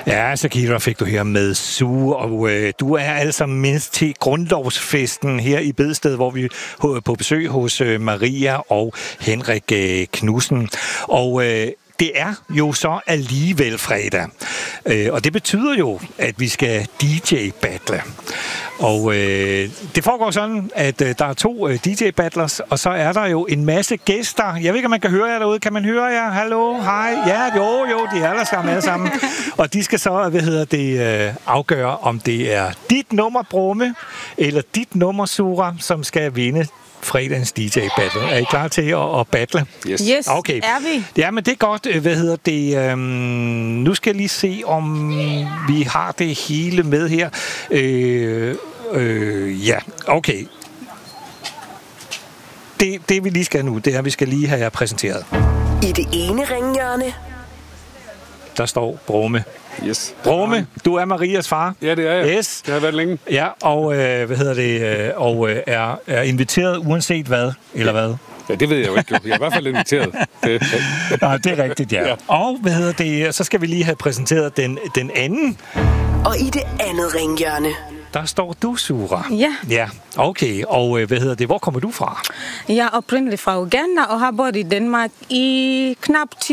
Ja, Shakira fik du her med Sue, og du er altså mindst til grundlovsfesten her i Bedsted, hvor vi er på besøg hos Maria og Henrik Knudsen. Og det er jo så alligevel fredag, og det betyder jo, at vi skal DJ-battle. Og det foregår sådan, at der er 2 DJ-battlers, og så er der jo en masse gæster. Jeg ved ikke, om man kan høre jer derude. Kan man høre jer? Hallo? Hej? Ja, jo, de er alle sammen. Og de skal så, afgøre, om det er dit nummer, Brumme, eller dit nummer, Sura, som skal vinde fredagens DJ-battle. Er I klar til at battle? Yes, okay. Er vi. Ja, men det er godt. Nu skal jeg lige se, om vi har det hele med her. Ja, okay. Det vi lige skal nu, det er, at vi skal lige have jer præsenteret. I det ene ringhjørne. Der står Brumme. Yes. Brumme, du er Marias far. Ja, det er jeg. Yes. Det har været længe. Ja, og er inviteret uanset hvad, eller hvad? Ja, det ved jeg jo ikke. Jeg er i hvert fald inviteret. Nej, det er rigtigt, ja. Og så skal vi lige have præsenteret den anden. Og i det andet ringhjørne. Der står du, Sura. Ja. Ja, okay. Og hvor kommer du fra? Jeg er oprindelig fra Uganda og har boet i Danmark i knap 10